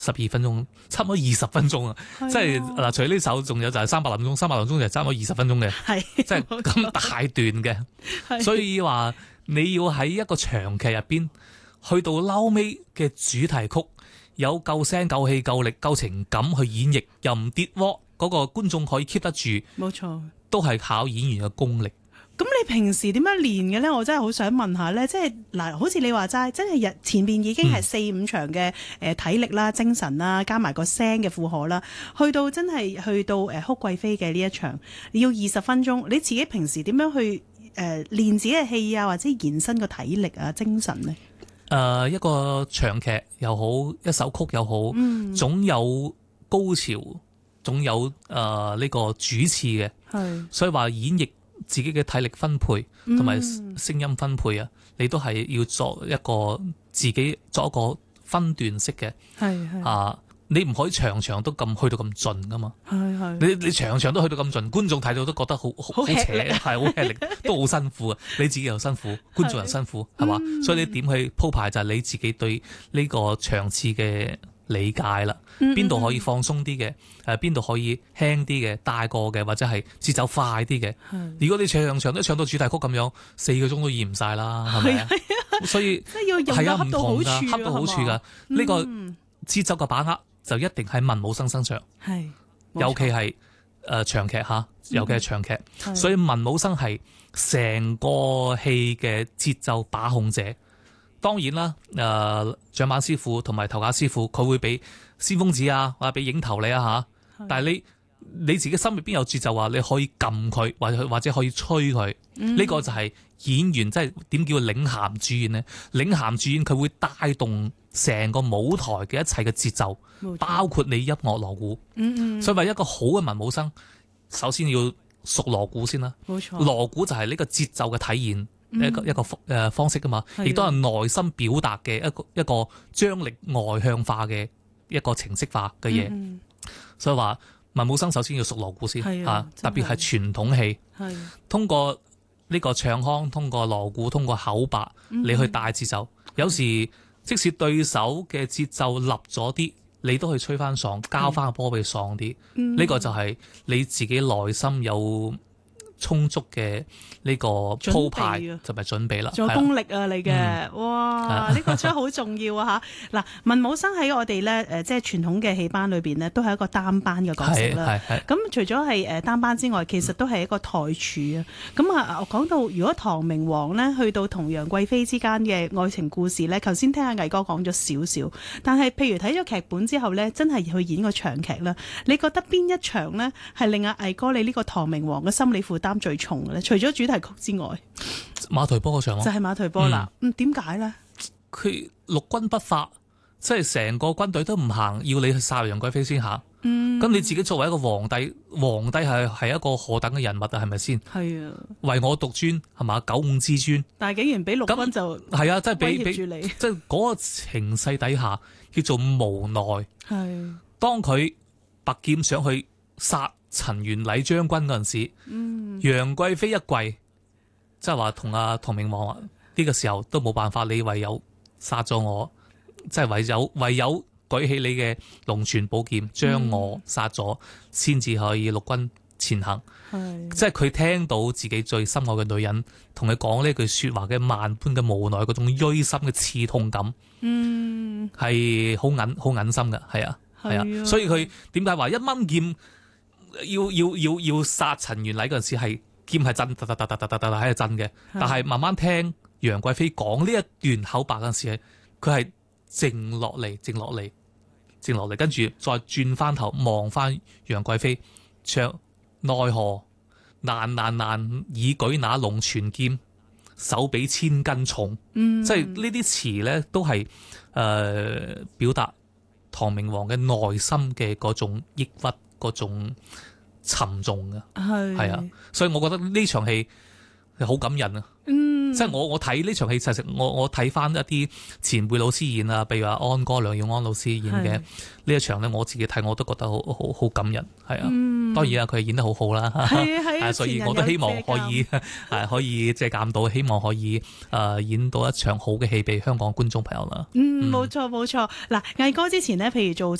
12分鐘，差唔多20分鐘啊！即係嗱，除咗呢首，仲有就係300粒鐘，300粒鐘就係差唔多20分鐘嘅， 係即係咁大段嘅。所以話你要喺一個長劇入邊，去到嬲尾嘅主題曲有夠聲、夠氣、夠力、夠情感去演繹，又唔跌鍋，嗰個觀眾可以 keep 得住， 冇錯， 都係靠演員嘅功力。 咁你平時點樣練嘅咧？我真係好想問下咧，即係嗱，好似你話齋，真係前邊已經係4-5場嘅體力啦、精神啦，加埋個聲嘅負荷啦，去到真係去到哭貴妃嘅呢一場，要20分鐘，你自己平時點樣去練自己嘅氣啊，或者延伸個體力啊、精神呢？ 一個長劇又好，一首曲又好，總有高潮，總有呢個主次嘅，所以話演繹自己嘅體力分配同埋聲音分配啊，你都係要作一個自己作一個分段式嘅，你唔可以場場都咁去到咁盡噶嘛，你場場都去到咁盡，觀眾睇到都覺得好扯，係好吃力，都好辛苦啊！你自己又辛苦，觀眾又辛苦，係嘛？所以你點去鋪排就係你自己對呢個場次嘅理解啦，邊度可以放鬆啲嘅，邊度可以輕啲嘅，帶過嘅，或者係節奏快啲嘅。如果你場場都唱到主題曲咁樣，4個鐘都演唔晒啦，係咪啊？所以係啊，唔同㗎，恰到好處㗎。呢個節奏嘅把握就一定喺文武生身上，尤其係長劇嚇，尤其係長劇。所以文武生係成個戲嘅節奏把控者。當然啦，掌板師傅同埋頭架師傅佢會俾先鋒子啊，或者俾影頭你啊嚇。但係你自己心入邊有節奏話，你可以撳佢，或者可以吹佢。呢個就係演員，即係點叫領銜主演呢？領銜主演佢會帶動成個舞台嘅一切嘅節奏，包括你音樂鑼鼓。所以話一個好嘅文武生，首先要熟鑼鼓先啦。冇錯，鑼鼓就係呢個節奏嘅體現。一個方式噶嘛，亦都係內心表達嘅一個張力外向化嘅一個程式化嘅嘢。所以話文武生首先要熟鑼鼓先嚇，特別係傳統戲，通過呢個唱腔，通過鑼鼓，通過口白，你去帶節奏。有時即使對手嘅節奏立咗啲，你都去吹翻爽，交翻個波俾佢爽啲。呢個就係你自己內心有充足嘅呢個鋪排就咪準備啦， 做功力啊你嘅，哇！呢個真係好重要啊嚇！嗱，文武生喺我哋咧即係傳統嘅戲班裏邊呢，都係一個擔班嘅角色啦。咁除咗係擔班之外，其實都係一個台柱啊。咁啊，我講到如果唐明皇呢，去到同楊貴妃之間嘅愛情故事呢，頭先聽阿毅哥講咗少少，但係譬如睇咗劇本之後呢，真係去演個長劇啦，你覺得邊一場呢係令阿毅哥你呢個唐明皇嘅心理負擔最重嘅咧？除咗主題曲之外， 馬嵒坡嗰場咯， 就係馬嵒坡啦。點解咧？ 佢陸軍不發，即係成個軍隊都唔行，要你去殺楊貴妃先行。咁你自己作為一個皇帝，皇帝係一個何等嘅人物啊？係咪先？係啊，唯我獨尊係嘛，95之尊。但係竟然俾陸軍就係啊，即係俾住你，即係嗰個情勢底下叫做無奈。係當佢拔劍上去殺陳元禮將軍嗰陣時，楊貴妃一跪，即係話同阿唐明皇話呢個時候都冇辦法，你唯有殺咗我，即係唯有舉起你嘅龍泉寶劍將我殺咗，先至可以陸軍前行。即係佢聽到自己最心愛嘅女人同佢講呢句說話嘅萬般嘅無奈，嗰種錐心嘅刺痛感，係好忍心噶，係啊，所以佢點解話一蚊劍？要殺陳元禮嗰陣時係劍係真，喺度真嘅。但係慢慢聽楊貴妃講呢一段口白嗰陣時，佢係靜落嚟，跟住再轉翻頭望翻楊貴妃，唱奈何難以舉那龍泉劍，手比千斤重。即係呢啲詞咧，都係表達唐明皇嘅內心嘅嗰種抑鬱。嗰種沉重嘅係啊，所以我覺得呢場戲係好感人啊。即係我睇呢場戲，其實我睇翻一啲前輩老師演啊，譬如話安哥梁耀安老師演嘅呢一場咧，我自己睇我都覺得好感人，係啊。 當然啊，佢演得好好啦，所以我都希望可以借鑑到，希望可以演到一場好嘅戲俾香港觀眾朋友啦。 冇錯冇錯。嗱，毅哥之前呢，譬如做